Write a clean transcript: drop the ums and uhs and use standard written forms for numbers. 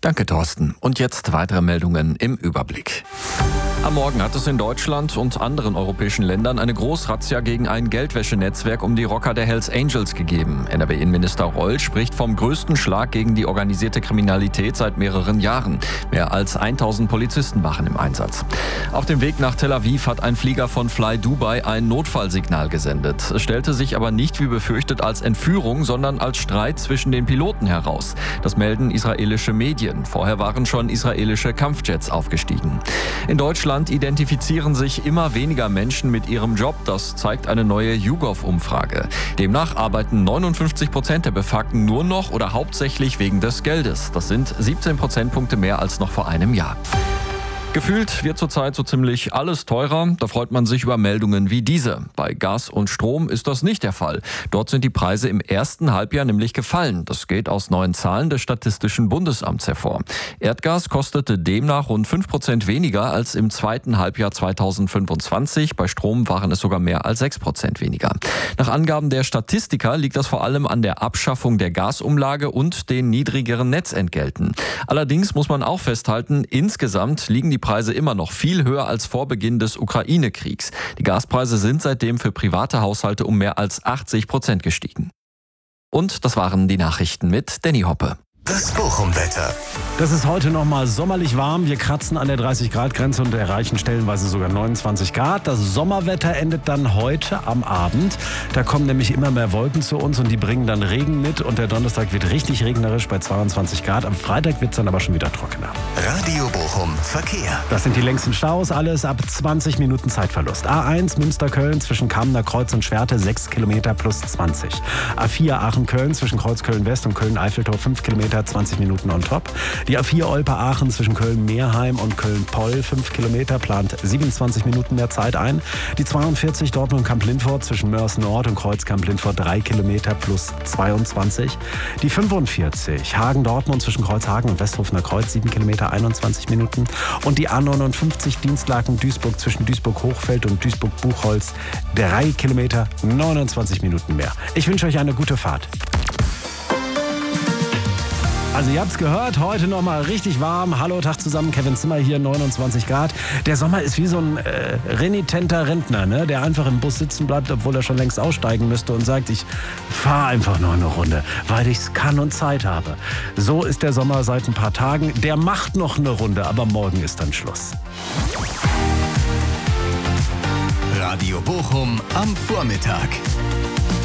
Danke, Thorsten. Und jetzt weitere Meldungen im Überblick. Am Morgen hat es in Deutschland und anderen europäischen Ländern eine Großrazzia gegen ein Geldwäschenetzwerk um die Rocker der Hells Angels gegeben. NRW-Innenminister Reul spricht vom größten Schlag gegen die organisierte Kriminalität seit mehreren Jahren. Mehr als 1000 Polizisten waren im Einsatz. Auf dem Weg nach Tel Aviv hat ein Flieger von Fly Dubai ein Notfallsignal gesendet. Es stellte sich aber nicht wie befürchtet als Entführung, sondern als Streit zwischen den Piloten heraus. Das melden israelische Medien. Vorher waren schon israelische Kampfjets aufgestiegen. In Deutschland identifizieren sich immer weniger Menschen mit ihrem Job. Das zeigt eine neue YouGov-Umfrage. Demnach arbeiten 59% der Befragten nur noch oder hauptsächlich wegen des Geldes. Das sind 17 Prozentpunkte mehr als noch vor einem Jahr. Gefühlt wird zurzeit so ziemlich alles teurer. Da freut man sich über Meldungen wie diese. Bei Gas und Strom ist das nicht der Fall. Dort sind die Preise im ersten Halbjahr nämlich gefallen. Das geht aus neuen Zahlen des Statistischen Bundesamts hervor. Erdgas kostete demnach rund 5% weniger als im zweiten Halbjahr 2025. Bei Strom waren es sogar mehr als 6% weniger. Nach Angaben der Statistiker liegt das vor allem an der Abschaffung der Gasumlage und den niedrigeren Netzentgelten. Allerdings muss man auch festhalten, insgesamt liegen die Preise immer noch viel höher als vor Beginn des Ukraine-Kriegs. Die Gaspreise sind seitdem für private Haushalte um mehr als 80% gestiegen. Und das waren die Nachrichten mit Danny Hoppe. Das Bochum-Wetter. Das ist heute noch mal sommerlich warm. Wir kratzen an der 30-Grad-Grenze und erreichen stellenweise sogar 29 Grad. Das Sommerwetter endet dann heute am Abend. Da kommen nämlich immer mehr Wolken zu uns und die bringen dann Regen mit. Und der Donnerstag wird richtig regnerisch bei 22 Grad. Am Freitag wird es dann aber schon wieder trockener. Radio Bochum Verkehr. Das sind die längsten Staus. Alles ab 20 Minuten Zeitverlust. A1 Münster-Köln zwischen Kamener Kreuz und Schwerte 6 Kilometer plus 20. A4 Aachen-Köln zwischen Kreuz Köln-West und Köln-Eiffeltor 5 Kilometer 20 Minuten on top. Die A4 Olpe-Aachen zwischen Köln-Meerheim und Köln-Poll 5 Kilometer plant 27 Minuten mehr Zeit ein. Die 42 Dortmund-Kamp-Lindfort zwischen Mörs-Nord und Kreuz-Kamp-Lindfort 3 Kilometer plus 22. Die 45 Hagen-Dortmund zwischen Kreuzhagen und Westhofener Kreuz 7 Kilometer 21 Minuten. Und die A59 Dienstlaken-Duisburg zwischen Duisburg-Hochfeld und Duisburg-Buchholz 3 Kilometer 29 Minuten mehr. Ich wünsche euch eine gute Fahrt. Also ihr habt's gehört, heute nochmal richtig warm. Hallo, Tag zusammen, Kevin Zimmer hier, 29 Grad. Der Sommer ist wie so ein renitenter Rentner, ne? Der einfach im Bus sitzen bleibt, obwohl er schon längst aussteigen müsste und sagt, ich fahre einfach noch eine Runde, weil ich's kann und Zeit habe. So ist der Sommer seit ein paar Tagen. Der macht noch eine Runde, aber morgen ist dann Schluss. Radio Bochum am Vormittag.